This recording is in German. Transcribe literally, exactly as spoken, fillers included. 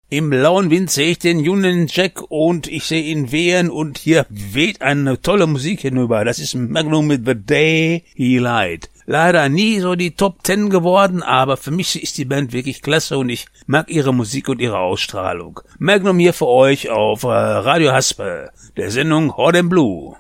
Im lauen Wind sehe ich den Union Jack und ich sehe ihn wehen und hier weht eine tolle Musik hinüber. Das ist Magnum mit The Day He Lied. Leider nie so die Top Ten geworden, aber für mich ist die Band wirklich klasse und ich mag ihre Musik und ihre Ausstrahlung. Magnum hier für euch auf äh, Radio Haspel, der Sendung Hot and Blue.